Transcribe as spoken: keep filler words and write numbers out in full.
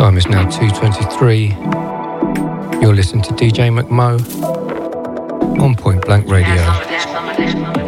Time is now two twenty-three. You're listening to D J McMo on Point Blank Radio.